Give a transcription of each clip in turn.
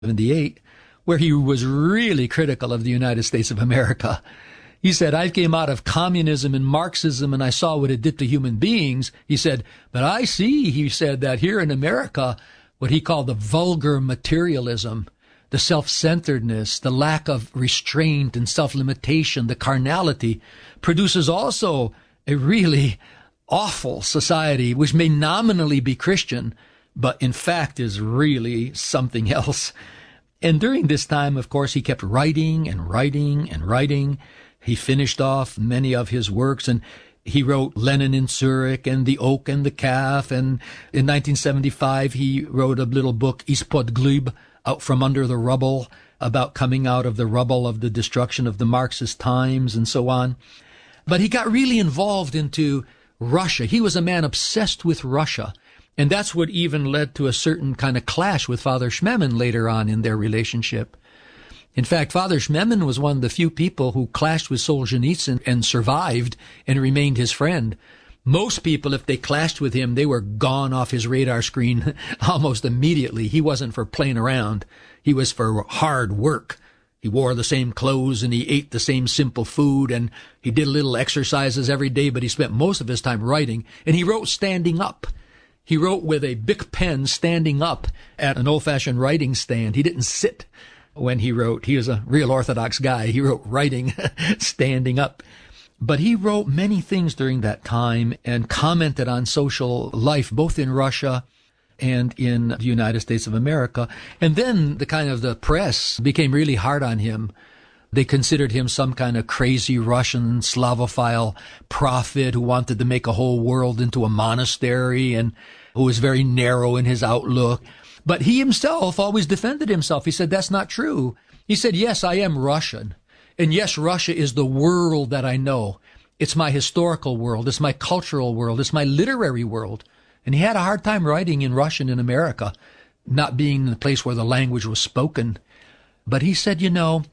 1978, where he was really critical of the United States of America. He said, I came out of communism and Marxism and I saw what it did to human beings. He said, but I see, he said, that here in America, what he called the vulgar materialism, the self-centeredness, the lack of restraint and self-limitation, the carnality, produces also a really awful society, which may nominally be Christian, but in fact is really something else. And during this time, of course, he kept writing and writing and writing. He finished off many of his works, and he wrote Lenin in Zurich and The Oak and the Calf. And in 1975, he wrote a little book, Ispod Glib, Out from Under the Rubble, about coming out of the rubble of the destruction of the Marxist times and so on. But he got really involved into Russia. He was a man obsessed with Russia. And that's what even led to a certain kind of clash with Father Schmemann later on in their relationship. In fact, Father Schmemann was one of the few people who clashed with Solzhenitsyn and survived and remained his friend. Most people, if they clashed with him, they were gone off his radar screen almost immediately. He wasn't for playing around. He was for hard work. He wore the same clothes and he ate the same simple food and he did little exercises every day, but he spent most of his time writing. And he wrote standing up. He wrote with a Bic pen standing up at an old-fashioned writing stand. He didn't sit when he wrote. He was a real Orthodox guy. He wrote writing standing up. But he wrote many things during that time and commented on social life, both in Russia and in the United States of America. And then the press became really hard on him. They considered him some kind of crazy Russian Slavophile prophet who wanted to make a whole world into a monastery and who was very narrow in his outlook. But he himself always defended himself. He said, that's not true. He said, yes, I am Russian. And yes, Russia is the world that I know. It's my historical world. It's my cultural world. It's my literary world. And he had a hard time writing in Russian in America, not being in the place where the language was spoken. But he said,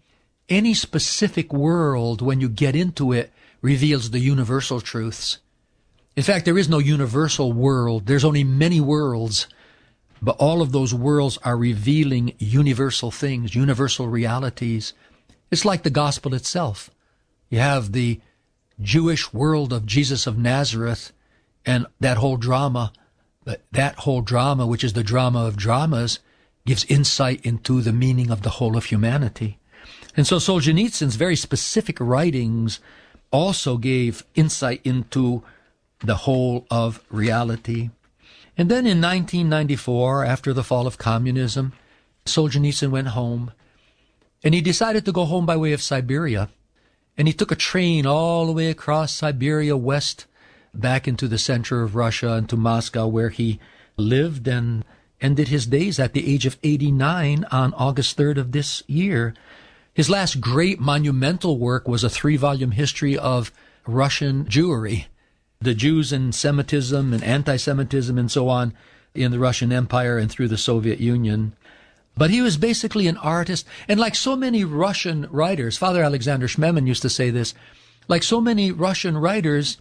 any specific world, when you get into it, reveals the universal truths. In fact, there is no universal world. There's only many worlds. But all of those worlds are revealing universal things, universal realities. It's like the gospel itself. You have the Jewish world of Jesus of Nazareth and that whole drama. But that whole drama, which is the drama of dramas, gives insight into the meaning of the whole of humanity. And so Solzhenitsyn's very specific writings also gave insight into the whole of reality. And then in 1994, after the fall of communism, Solzhenitsyn went home. And he decided to go home by way of Siberia. And he took a train all the way across Siberia west, back into the center of Russia and to Moscow, where he lived and ended his days at the age of 89 on August 3rd of this year. His last great monumental work was a 3-volume history of Russian Jewry, the Jews and Semitism and anti-Semitism and so on in the Russian Empire and through the Soviet Union. But he was basically an artist. And like so many Russian writers, Father Alexander Schmemann used to say this, like so many Russian writers,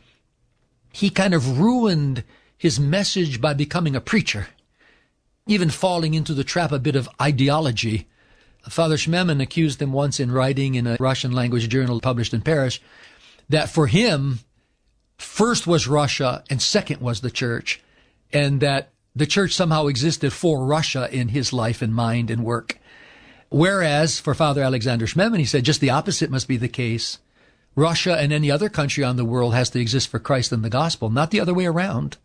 he kind of ruined his message by becoming a preacher, even falling into the trap a bit of ideology. Father Schmemann accused him once in writing in a Russian language journal published in Paris that for him, first was Russia and second was the church, and that the church somehow existed for Russia in his life and mind and work. Whereas for Father Alexander Schmemann, he said just the opposite must be the case. Russia and any other country on the world has to exist for Christ and the gospel, not the other way around.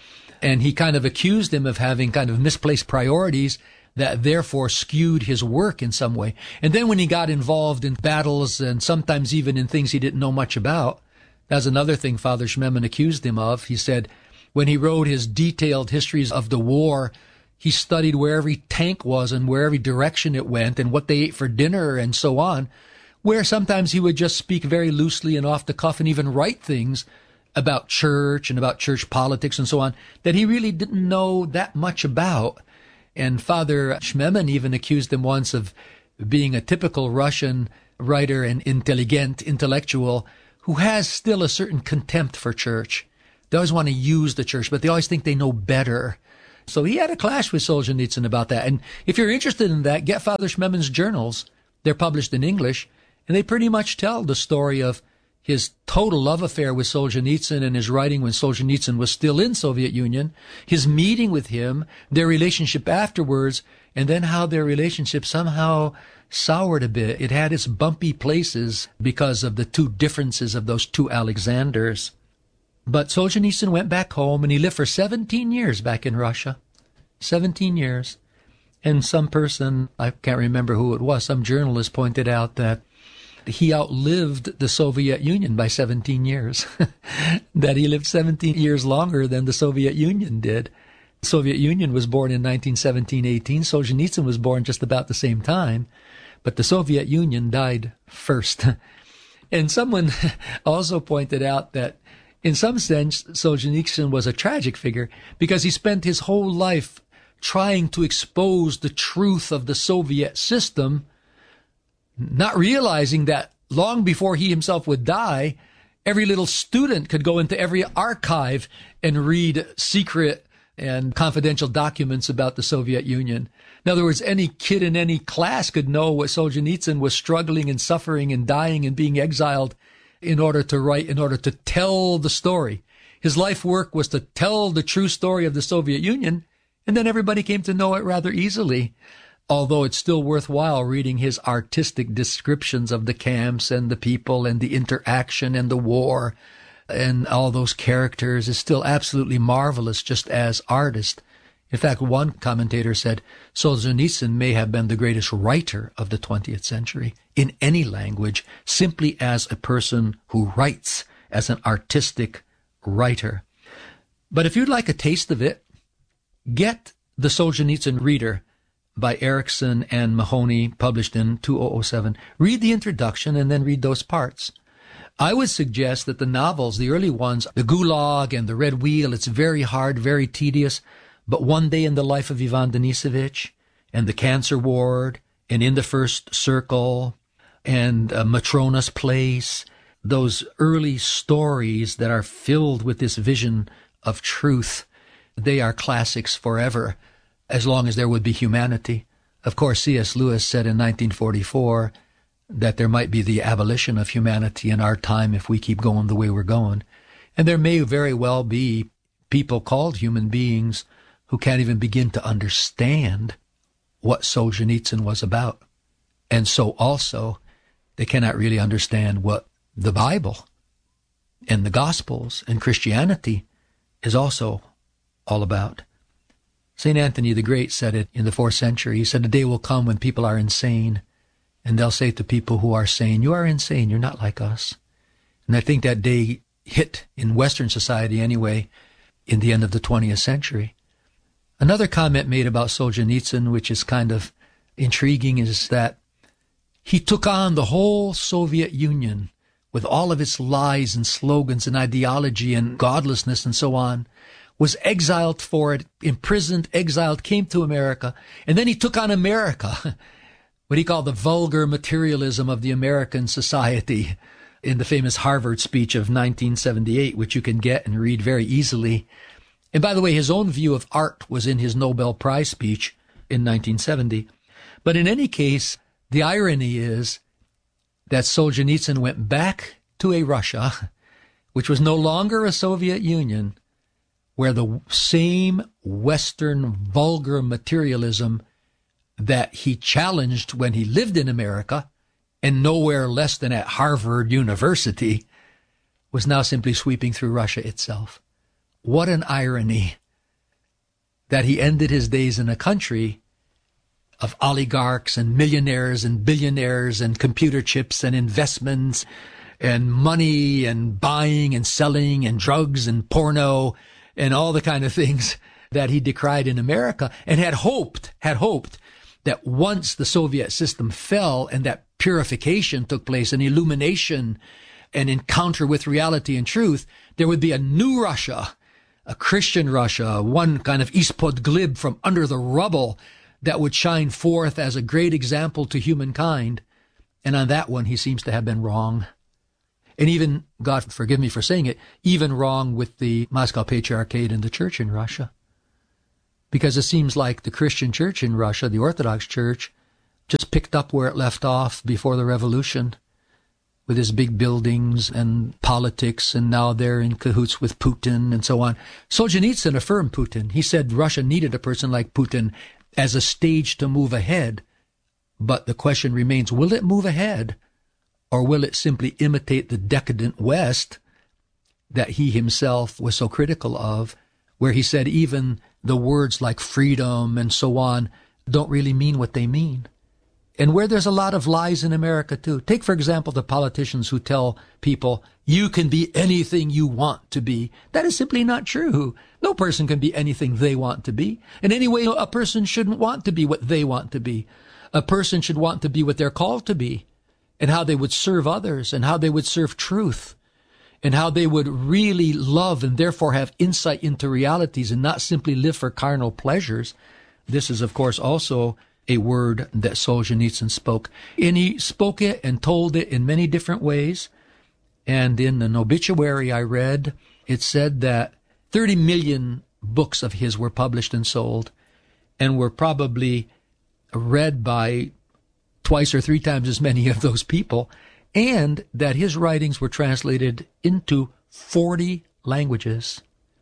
And he kind of accused him of having kind of misplaced priorities that therefore skewed his work in some way. And then when he got involved in battles and sometimes even in things he didn't know much about, that's another thing Father Schmemann accused him of. He said when he wrote his detailed histories of the war, he studied where every tank was and where every direction it went and what they ate for dinner and so on, where sometimes he would just speak very loosely and off the cuff and even write things about church and about church politics and so on that he really didn't know that much about. And Father Schmemann even accused him once of being a typical Russian writer and intellectual who has still a certain contempt for church. They always want to use the church, but they always think they know better. So he had a clash with Solzhenitsyn about that. And if you're interested in that, get Father Schmemann's journals. They're published in English, and they pretty much tell the story of his total love affair with Solzhenitsyn and his writing when Solzhenitsyn was still in Soviet Union, his meeting with him, their relationship afterwards, and then how their relationship somehow soured a bit. It had its bumpy places because of the two differences of those two Alexanders. But Solzhenitsyn went back home, and he lived for 17 years back in Russia. 17 years. And some person, I can't remember who it was, some journalist pointed out that he outlived the Soviet Union by 17 years. That he lived 17 years longer than the Soviet Union did. The Soviet Union was born in 1917-18. Solzhenitsyn was born just about the same time. But the Soviet Union died first. And someone also pointed out that in some sense, Solzhenitsyn was a tragic figure because he spent his whole life trying to expose the truth of the Soviet system, not realizing that long before he himself would die, every little student could go into every archive and read secret and confidential documents about the Soviet Union. In other words, any kid in any class could know what Solzhenitsyn was struggling and suffering and dying and being exiled in order to write, in order to tell the story. His life work was to tell the true story of the Soviet Union, and then everybody came to know it rather easily. Although it's still worthwhile reading his artistic descriptions of the camps and the people and the interaction and the war and all those characters is still absolutely marvelous just as artist. In fact, one commentator said Solzhenitsyn may have been the greatest writer of the 20th century in any language, simply as a person who writes, as an artistic writer. But if you'd like a taste of it, get the Solzhenitsyn Reader by Erickson and Mahoney, published in 2007. Read the introduction and then read those parts. I would suggest that the novels, the early ones, The Gulag and The Red Wheel, it's very hard, very tedious, but One Day in the Life of Ivan Denisovich and The Cancer Ward and In the First Circle and Matrona's Place, those early stories that are filled with this vision of truth, they are classics forever, as long as there would be humanity. Of course, C.S. Lewis said in 1944 that there might be the abolition of humanity in our time if we keep going the way we're going. And there may very well be people called human beings who can't even begin to understand what Solzhenitsyn was about. And so also, they cannot really understand what the Bible and the Gospels and Christianity is also all about. St. Anthony the Great said it in the 4th century. He said, a day will come when people are insane, and they'll say to people who are sane, you are insane, you're not like us. And I think that day hit in Western society anyway, in the end of the 20th century. Another comment made about Solzhenitsyn, which is kind of intriguing, is that he took on the whole Soviet Union with all of its lies and slogans and ideology and godlessness and so on, was exiled for it, imprisoned, exiled, came to America, and then he took on America, what he called the vulgar materialism of the American society, in the famous Harvard speech of 1978, which you can get and read very easily. And by the way, his own view of art was in his Nobel Prize speech in 1970. But in any case, the irony is that Solzhenitsyn went back to a Russia, which was no longer a Soviet Union, where the same Western vulgar materialism that he challenged when he lived in America, and nowhere less than at Harvard University, was now simply sweeping through Russia itself. What an irony that he ended his days in a country of oligarchs and millionaires and billionaires and computer chips and investments and money and buying and selling and drugs and porno and all the kind of things that he decried in America, and had hoped that once the Soviet system fell and that purification took place, an illumination, an encounter with reality and truth, there would be a new Russia, a Christian Russia, one kind of Ispod Glib from under the rubble that would shine forth as a great example to humankind. And on that one, he seems to have been wrong. And even, God forgive me for saying it, even wrong with the Moscow Patriarchate and the church in Russia. because it seems like the Christian church in Russia, the Orthodox Church, just picked up where it left off before the revolution with his big buildings and politics, and now they're in cahoots with Putin and so on. Solzhenitsyn affirmed Putin. He said Russia needed a person like Putin as a stage to move ahead. But the question remains, will it move ahead, or will it simply imitate the decadent West that he himself was so critical of, where he said even the words like freedom and so on don't really mean what they mean? And where there's a lot of lies in America, too. Take, for example, the politicians who tell people, you can be anything you want to be. That is simply not true. No person can be anything they want to be. And anyway, a person shouldn't want to be what they want to be. A person should want to be what they're called to be, and how they would serve others, and how they would serve truth, and how they would really love and therefore have insight into realities and not simply live for carnal pleasures. This is, of course, also a word that Solzhenitsyn spoke. And he spoke it and told it in many different ways. And in an obituary I read, it said that 30 million books of his were published and sold, and were probably read by twice or three times as many of those people, and that his writings were translated into 40 languages.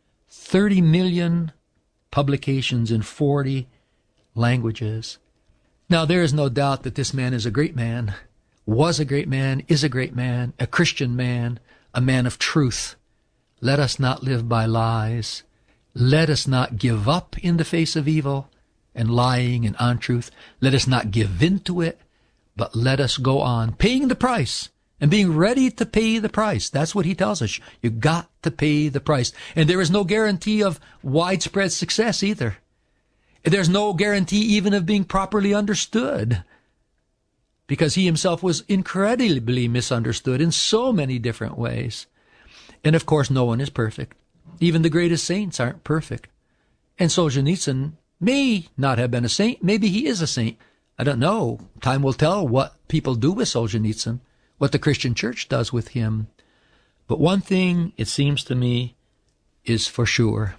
30 million publications in 40 languages. Now, there is no doubt that this man is a great man, was a great man, is a great man, a Christian man, a man of truth. Let us not live by lies. Let us not give up in the face of evil and lying and untruth. Let us not give in to it, but let us go on paying the price and being ready to pay the price. That's what he tells us. You got to pay the price. And there is no guarantee of widespread success either. There's no guarantee even of being properly understood, because he himself was incredibly misunderstood in so many different ways. And of course, no one is perfect. Even the greatest saints aren't perfect. And Solzhenitsyn may not have been a saint. Maybe he is a saint. I don't know. Time will tell what people do with Solzhenitsyn, what the Christian church does with him. But one thing, it seems to me, is for sure.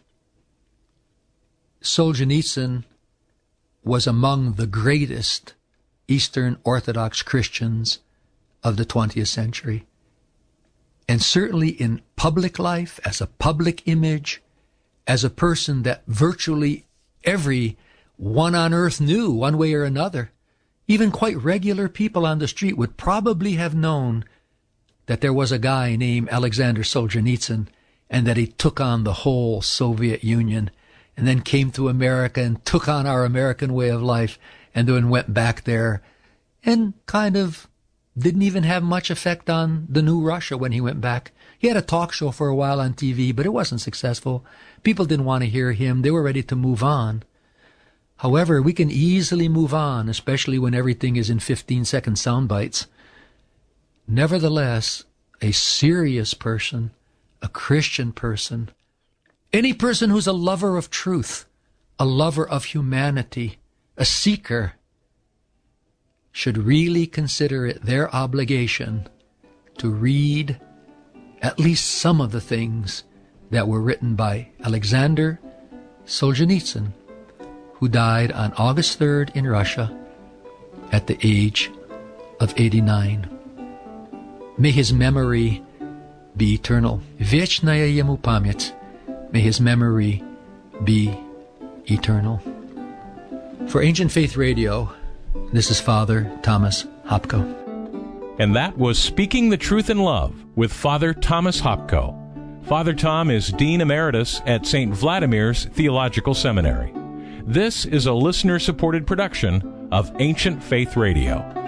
Solzhenitsyn was among the greatest Eastern Orthodox Christians of the 20th century. And certainly in public life, as a public image, as a person that virtually everyone on earth knew one way or another, even quite regular people on the street would probably have known that there was a guy named Alexander Solzhenitsyn, and that he took on the whole Soviet Union, and then came to America and took on our American way of life, and then went back there and kind of didn't even have much effect on the new Russia when he went back. He had a talk show for a while on TV, but it wasn't successful. People didn't want to hear him. They were ready to move on. However, we can easily move on, especially when everything is in 15-second sound bites. Nevertheless, a serious person, a Christian person, any person who's a lover of truth, a lover of humanity, a seeker, should really consider it their obligation to read at least some of the things that were written by Alexander Solzhenitsyn, who died on August 3rd in Russia at the age of 89. May his memory be eternal. Вечная ему память. May his memory be eternal. For Ancient Faith Radio, this is Father Thomas Hopko. And that was Speaking the Truth in Love with Father Thomas Hopko. Father Tom is Dean Emeritus at St. Vladimir's Theological Seminary. This is a listener-supported production of Ancient Faith Radio.